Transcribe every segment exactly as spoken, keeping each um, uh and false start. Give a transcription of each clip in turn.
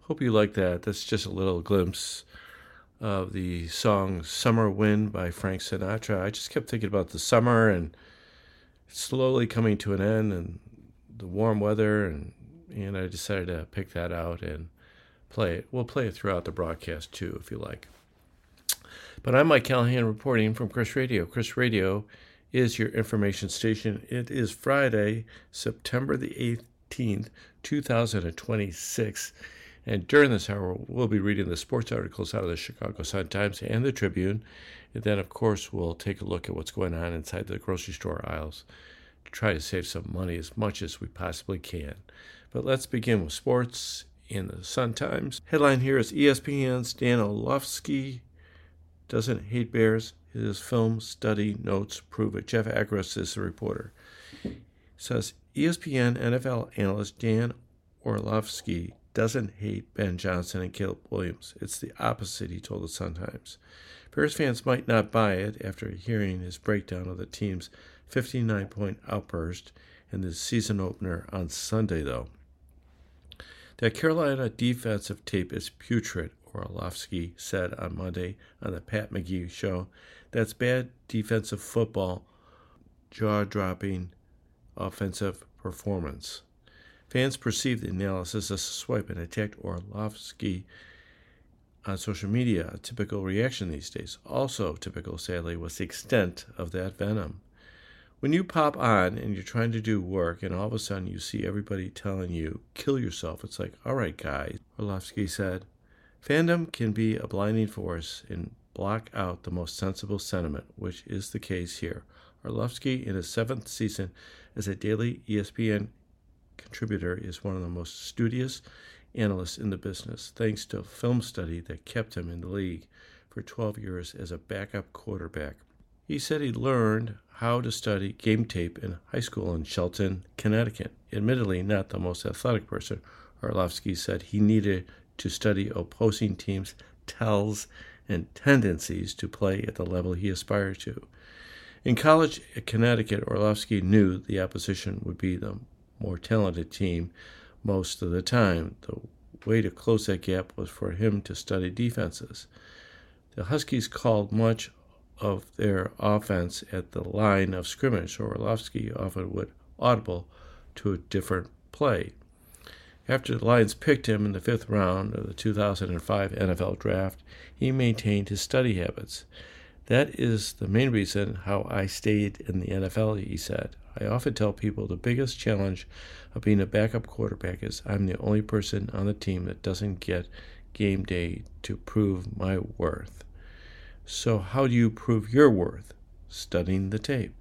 Hope you like that. That's just a little glimpse of the song Summer Wind by Frank Sinatra. I just kept thinking about the summer and it's slowly coming to an end and the warm weather, and, and I decided to pick that out and play it. We'll play it throughout the broadcast too, if you like. But I'm Mike Callahan reporting from Chris Radio. Chris Radio is your information station. It is Friday, September the eighteenth, two thousand twenty-six. And during this hour, we'll be reading the sports articles out of the Chicago Sun-Times and the Tribune. And then, of course, we'll take a look at what's going on inside the grocery store aisles to try to save some money as much as we possibly can. But let's begin with sports in the Sun-Times. Headline here is E S P N's Dan Orlovsky doesn't hate Bears. His film study notes prove it. Jeff Agros is the reporter. It says E S P N N F L analyst Dan Orlovsky doesn't hate Ben Johnson and Caleb Williams. It's the opposite, he told the Sun-Times. Bears fans might not buy it after hearing his breakdown of the team's fifty-nine point outburst in the season opener on Sunday, though. That Carolina defensive tape is putrid, Orlovsky said on Monday on the Pat McGee show. That's bad defensive football, jaw-dropping offensive performance. Fans perceived the analysis as a swipe and attacked Orlovsky on social media, a typical reaction these days. Also typical, sadly, was the extent of that venom. When you pop on and you're trying to do work and all of a sudden you see everybody telling you, kill yourself, it's like, all right, guys, Orlovsky said. Fandom can be a blinding force and block out the most sensible sentiment, which is the case here. Orlovsky, in his seventh season as a daily E S P N contributor, is one of the most studious analysts in the business, thanks to a film study that kept him in the league for twelve years as a backup quarterback. He said he learned how to study game tape in high school in Shelton, Connecticut. Admittedly, not the most athletic person, Orlovsky said he needed to study opposing teams' tells and tendencies to play at the level he aspired to. In college at Connecticut, Orlovsky knew the opposition would be the more talented team most of the time. The way to close that gap was for him to study defenses. The Huskies called much of their offense at the line of scrimmage, so Orlovsky often would audible to a different play. After the Lions picked him in the fifth round of the two thousand five N F L Draft, he maintained his study habits. That is the main reason how I stayed in the N F L, he said. I often tell people the biggest challenge of being a backup quarterback is I'm the only person on the team that doesn't get game day to prove my worth. So how do you prove your worth? Studying the tape.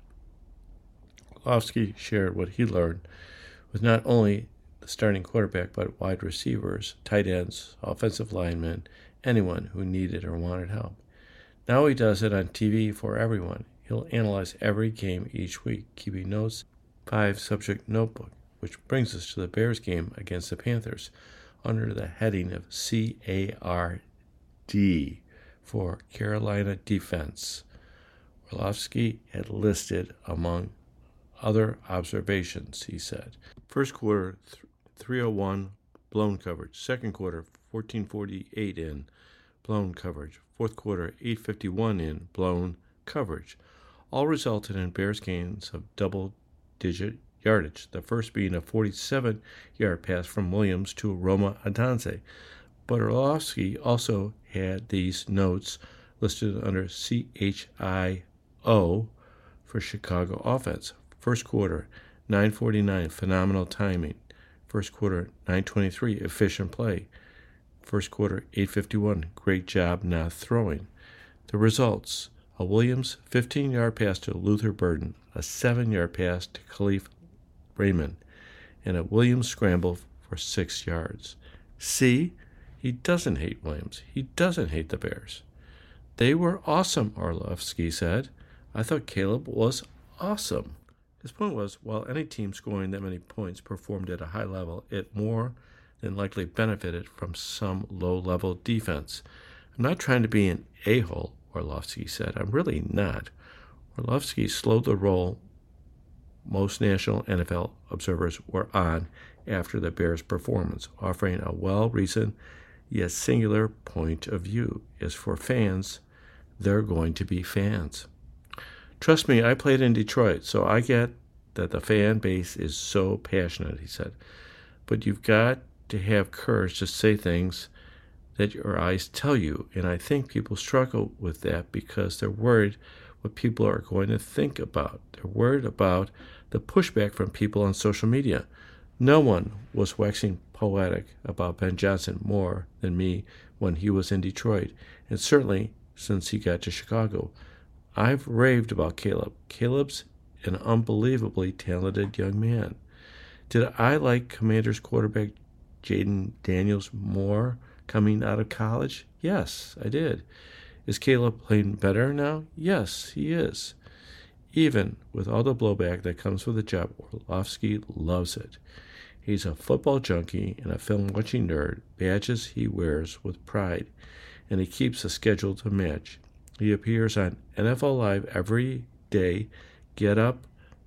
Orlovsky shared what he learned with not only the starting quarterback, but wide receivers, tight ends, offensive linemen, anyone who needed or wanted help. Now he does it on T V for everyone. He'll analyze every game each week, keeping notes, five-subject notebook, which brings us to the Bears game against the Panthers under the heading of C A R D for Carolina Defense. Orlovsky had listed among other observations, he said. First quarter, three oh one, blown coverage. Second quarter, fourteen forty-eight in, blown coverage. Fourth quarter, eight fifty-one in, blown coverage. All resulted in Bears gains of double-digit yardage, the first being a forty-seven-yard pass from Williams to Roma Odunze. But Orlovsky also had these notes listed under C H I O for Chicago offense. First quarter, nine forty-nine, phenomenal timing. First quarter, nine twenty-three, efficient play. First quarter, eight fifty-one, great job not throwing. The results: a Williams fifteen-yard pass to Luther Burden, a seven-yard pass to Khalif Raymond, and a Williams scramble for six yards. See, he doesn't hate Williams. He doesn't hate the Bears. They were awesome, Orlovsky said. I thought Caleb was awesome. His point was, while any team scoring that many points performed at a high level, it more than likely benefited from some low-level defense. I'm not trying to be an a-hole, Orlovsky said. I'm really not. Orlovsky slowed the roll most national N F L observers were on after the Bears' performance, offering a well-reasoned yet singular point of view. As for fans, they're going to be fans. Trust me, I played in Detroit, so I get that the fan base is so passionate, he said. But you've got to have courage to say things that your eyes tell you, and I think people struggle with that because they're worried what people are going to think about. They're worried about the pushback from people on social media. No one was waxing poetic about Ben Johnson more than me when he was in Detroit, and certainly since he got to Chicago. I've raved about Caleb. Caleb's an unbelievably talented young man. Did I like Commanders quarterback Jaden Daniels more coming out of college? Yes, I did. Is Caleb playing better now? Yes, he is. Even with all the blowback that comes with the job, Orlovsky loves it. He's a football junkie and a film-watching nerd, badges he wears with pride, and he keeps a schedule to match. He appears on N F L Live every day, Get Up,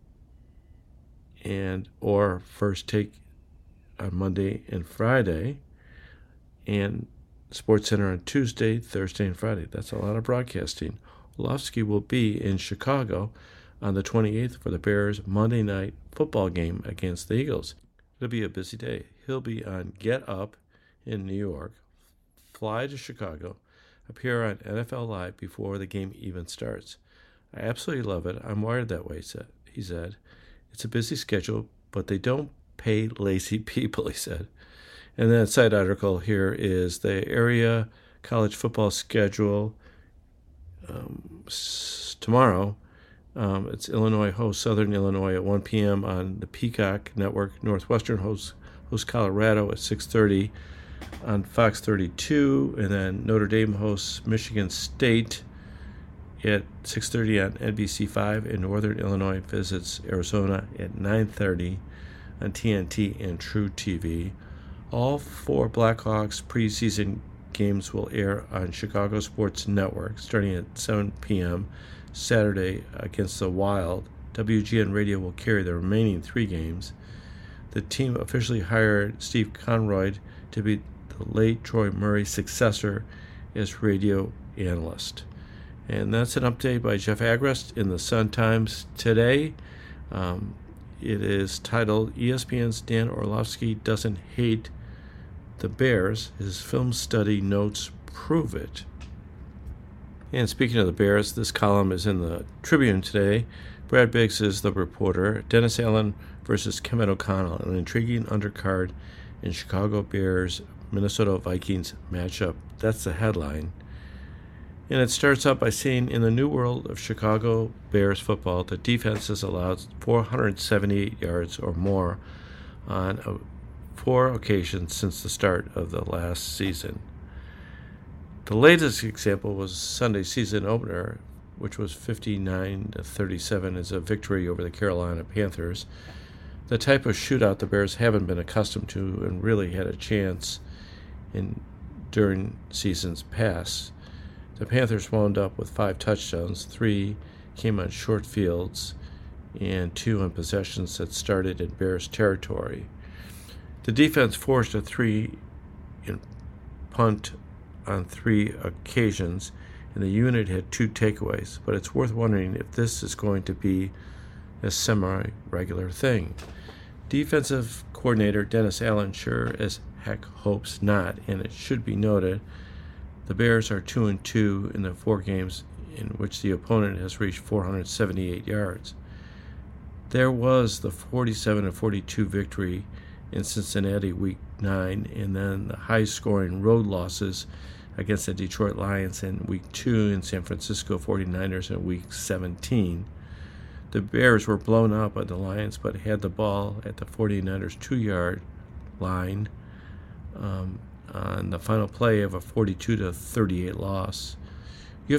and or First Take on Monday and Friday, and SportsCenter on Tuesday, Thursday, and Friday. That's a lot of broadcasting. Orlovsky will be in Chicago on the twenty-eighth for the Bears' Monday night football game against the Eagles. It'll be a busy day. He'll be on Get Up in New York, fly to Chicago, appear on N F L Live before the game even starts. I absolutely love it. I'm wired that way, he said. It's a busy schedule, but they don't pay lazy people, he said. And then a side article here is the area college football schedule um, s- tomorrow. Um, it's Illinois hosts Southern Illinois at one p.m. on the Peacock Network. Northwestern hosts, hosts Colorado at six thirty on Fox thirty-two. And then Notre Dame hosts Michigan State at six thirty on N B C five. And Northern Illinois visits Arizona at nine thirty on T N T and True T V. All four Blackhawks preseason games will air on Chicago Sports Network starting at seven p.m. Saturday against the Wild. W G N Radio will carry the remaining three games. The team officially hired Steve Conroy to be the late Troy Murray's successor as radio analyst. And that's an update by Jeff Agrest in the Sun-Times today. Um, it is titled, E S P N's Dan Orlovsky Doesn't Hate the Bears. His film study notes prove it. And speaking of the Bears, this column is in the Tribune today. Brad Biggs is the reporter. Dennis Allen versus Kevin O'Connell, an intriguing undercard in Chicago Bears Minnesota Vikings matchup. That's the headline. And it starts out by saying, in the new world of Chicago Bears football, the defense has allowed four hundred seventy-eight yards or more on a, four occasions since the start of the last season. The latest example was Sunday's season opener, which was fifty-nine to thirty-seven as a victory over the Carolina Panthers. The type of shootout the Bears haven't been accustomed to and really had a chance in during seasons past. The Panthers wound up with five touchdowns, three came on short fields, and two on possessions that started in Bears territory. The defense forced a three in punt on three occasions, and the unit had two takeaways, but it's worth wondering if this is going to be a semi-regular thing. Defensive coordinator Dennis Allen sure as heck hopes not, and it should be noted the Bears are two and two in the four games in which the opponent has reached four hundred seventy-eight yards. There was the forty-seven to forty-two victory in Cincinnati week nine, and then the high-scoring road losses against the Detroit Lions in week two and San Francisco forty-niners in week seventeen. The Bears were blown out by the Lions, but had the ball at the forty-niners two-yard line um, on the final play of a forty-two to thirty-eight loss.